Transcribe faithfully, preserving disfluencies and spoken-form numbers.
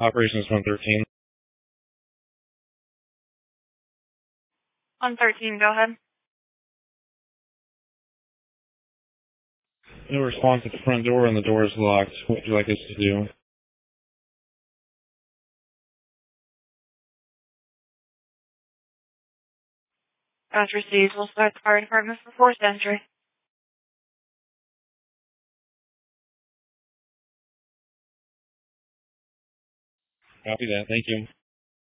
Operations one thirteen. one thirteen, go ahead. No response at the front door and the door is locked. What would you like us to do? As received, we'll start the fire department for forced entry. Copy that. Thank you.